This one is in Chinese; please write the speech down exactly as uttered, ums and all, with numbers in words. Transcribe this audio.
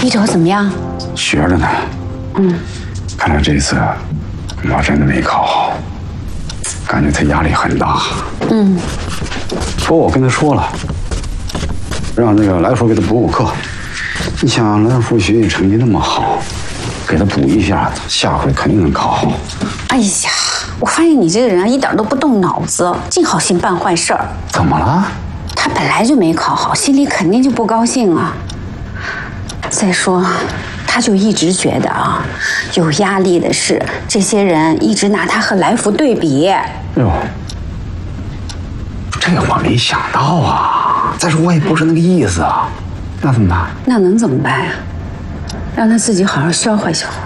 低头怎么样？ 学着呢。嗯，看来这次我真的没考好，感觉他压力很大。 嗯， 不过我跟他说了，让那个来福给他补补课。你想来福学习成绩那么好，给他补一下，下回肯定能考好。 哎呀，我发现你这个人啊，一点都不动脑子，净好心办坏事儿。 怎么了？ 他本来就没考好，心里肯定就不高兴啊。再说，他就一直觉得啊，有压力的是这些人一直拿他和来福对比。哎呦，这我没想到啊！再说我也不是那个意思啊，那怎么办？ 那能怎么办呀？让他自己好好消化消化。